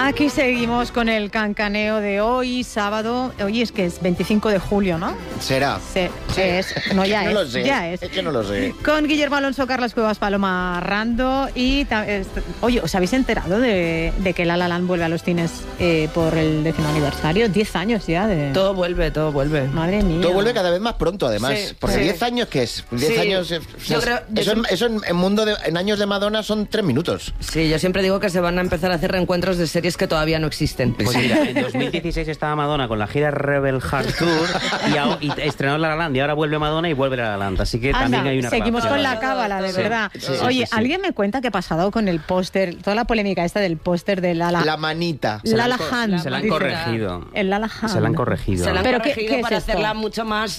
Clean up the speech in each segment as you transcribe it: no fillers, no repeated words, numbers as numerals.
Aquí seguimos con el cancaneo de hoy, sábado. Hoy es que es 25 de julio, ¿no? Será. No, ya no es. Lo sé. Ya es. Es que no lo sé. Con Guillermo Alonso, Carlos Cuevas, Paloma Rando y... Oye, ¿os habéis enterado de que La La Land vuelve a los cines por el 10º aniversario? 10 años ya de... Todo vuelve. Madre mía. Todo vuelve cada vez más pronto, además. Sí, porque sí. 10 años, ¿qué es? 10 años... Yo creo- eso en años de Madonna son 3 minutos. Sí, yo siempre digo que se van a empezar a hacer reencuentros de series que todavía no existen. Pues mira, en 2016 estaba Madonna con la gira Rebel Heart Tour y estrenó La La Land, y ahora vuelve Madonna y vuelve La La Land, así que también hay una seguimos relación. con la cábala, de Sí. verdad. Sí, Oye, sí. ¿alguien me cuenta qué ha pasado con el póster? Toda la polémica esta del póster de La La... La manita. La La Hand. Se la han dice. corregido. El La La Hand. Se la han corregido. Se la han ¿Pero qué corregido es para esto? hacerla mucho más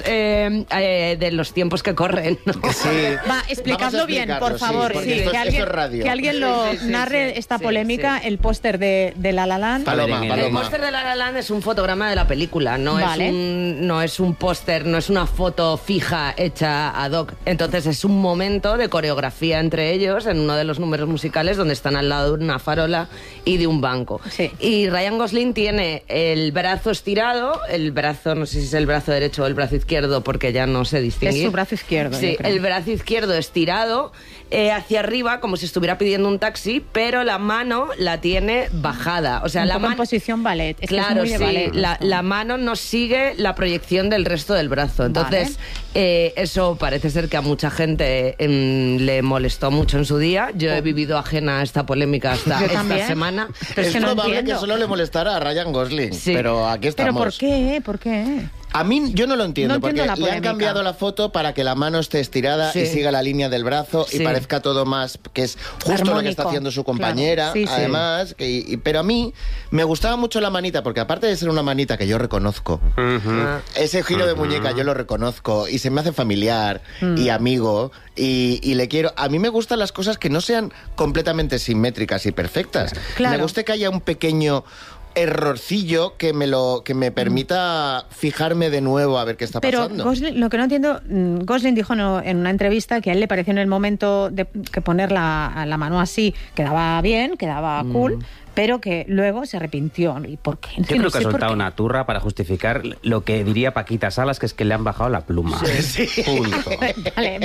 de los tiempos que corren, ¿no? Sí. Va, explicadlo Vamos a bien, explicarlo, por favor. porque Sí, esto que es alguien, radio. que alguien lo Sí, narre esta sí, polémica, sí. el póster de La La Land. Paloma, El El Paloma. póster de La La Land es un fotograma de la película, Vale. no es un póster, no es una foto fija hecha ad hoc. Entonces es un momento de coreografía entre ellos en uno de los números musicales donde están al lado de una farola y de un banco. Sí. Y Ryan Gosling tiene el brazo estirado, el brazo, no sé si es el brazo derecho o el brazo izquierdo porque ya no sé distinguir. Es su brazo izquierdo, Sí, yo creo. el brazo izquierdo estirado hacia arriba como si estuviera pidiendo un taxi, pero la mano la tiene bajada. O sea, Un la poco en mano... posición ballet. Es que Claro, es muy de sí, ballet, esto. la mano no sigue la proyección del resto del brazo. Entonces, eso parece ser que a mucha gente le molestó mucho en su día. Yo he vivido ajena a esta polémica hasta Yo esta también. semana. Pero es Es que no probable entiendo. que solo le molestara a Ryan Gosling, Sí. pero aquí ¿Pero estamos. por qué? ¿Por qué? A mí yo no lo entiendo, No entiendo porque la le han polémica. cambiado la foto para que la mano esté estirada Sí. y siga la línea del brazo y Sí. parezca todo más, que es justo lo que Armónico. está haciendo su compañera, Claro. Sí, sí. además. Pero a mí me gustaba mucho la manita, porque aparte de ser una manita que yo reconozco, Ah. ese giro de muñeca yo lo reconozco y se me hace familiar y amigo y le quiero. A mí me gustan las cosas que no sean completamente simétricas y perfectas. Claro. Me gusta que haya un pequeño errorcillo que me permita fijarme de nuevo a ver qué está Pero pasando. Gosling, lo que no entiendo, Gosling dijo en una entrevista que a él le pareció en el momento de que poner la mano así quedaba bien, quedaba cool, pero que luego se arrepintió. ¿Y por qué? Yo creo que ha sé por soltado qué. una turra para justificar lo que diría Paquita Salas, que es que le han bajado la pluma. Punto. Vale,